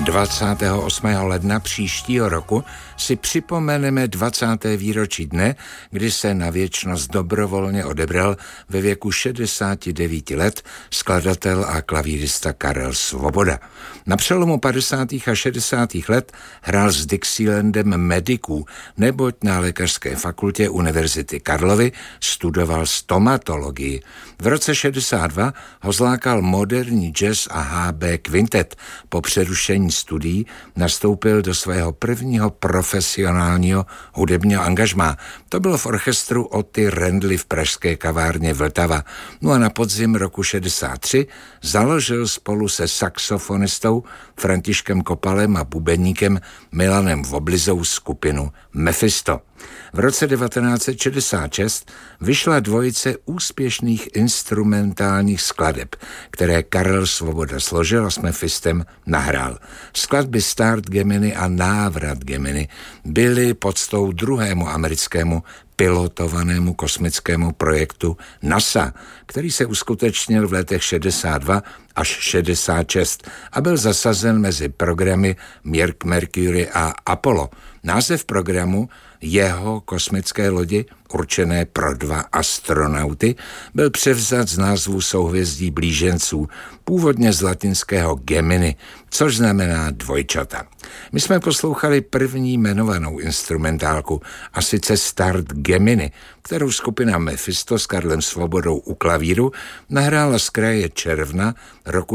28. ledna příštího roku si připomeneme 20. výročí dne, kdy se na věčnost dobrovolně odebral ve věku 69 let skladatel a klavírista Karel Svoboda. Na přelomu 50. a 60. let hrál s Dixielandem mediků, neboť na lékařské fakultě Univerzity Karlovy studoval stomatologii. V roce 62 ho zlákal moderní jazz a HB kvintet. Po přerušení studií nastoupil do svého prvního profesionálního hudebního angažmá. To bylo v orchestru Otty Rendly v pražské kavárně Vltava. No a na podzim roku 63 založil spolu se saxofonistou Františkem Kopalem a bubeníkem Milanem Voblizou skupinu Mephisto. V roce 1966 vyšla dvojice úspěšných instrumentálních skladeb, které Karel Svoboda složil a s Mephistem nahrál. Skladby Start Gemini a Návrat Gemini byly poctou druhému americkému pilotovanému kosmickému projektu NASA, který se uskutečnil v letech 62 až 66 a byl zasazen mezi programy Mercury a Apollo. Název programu jeho kosmické lodi, určené pro 2 astronauty, byl převzat z názvu souhvězdí blíženců, původně z latinského Gemini, což znamená dvojčata. My jsme poslouchali první jmenovanou instrumentálku, a sice Start Gemini, kterou skupina Mephisto s Karlem Svobodou u klavíru nahrála z kraje června roku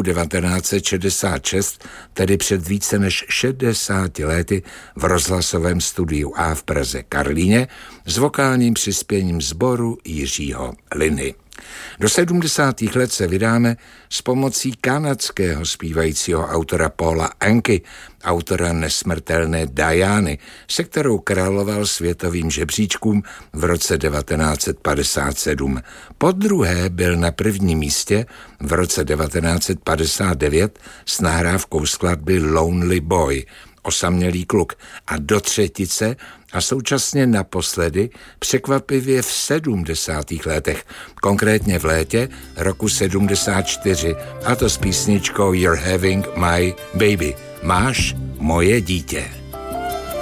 1966, tedy před více než 60 lety v rozhlasovém studiu A v Praze Karlíně s vokálním přispěním sboru Jiřího Liny. Do 70. let se vydáme s pomocí kanadského zpívajícího autora Paula Anky, autora nesmrtelné Diany, se kterou královal světovým žebříčkům v roce 1957. Podruhé byl na prvním místě v roce 1959 s nahrávkou skladby Lonely Boy, osamělý kluk, a do třetice a současně naposledy překvapivě v 70. letech, konkrétně v létě roku 74, a to s písničkou You're Having My Baby, máš moje dítě.